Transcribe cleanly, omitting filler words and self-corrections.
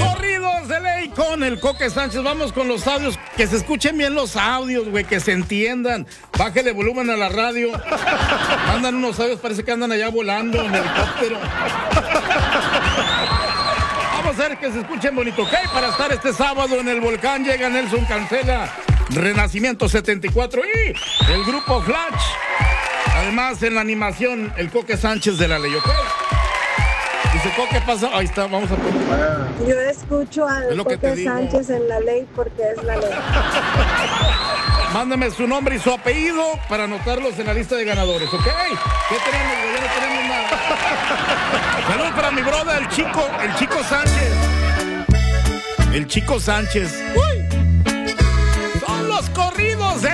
Corridos de ley con el Coque Sánchez. Vamos con los audios. Que se escuchen bien los audios, güey. Que se entiendan. Bájale volumen a la radio. Mandan unos audios, parece que andan allá volando en helicóptero. Vamos a ver que se escuchen bonito, ¿ok? Para estar este sábado en el volcán llega Nelson Cancela, Renacimiento 74 y el grupo Flash. Además, en la animación, el Coque Sánchez de la ley, ¿ok? Dice, Coque pasa. Ahí está, vamos a poner. Yo escucho al Coque Sánchez en la ley porque es la ley. Mándame su nombre y su apellido para anotarlos en la lista de ganadores, ¿ok? ¿Qué tenemos? Ya no tenemos nada. Saludos para mi brother, el Chico Sánchez. El Chico Sánchez. ¡Uy!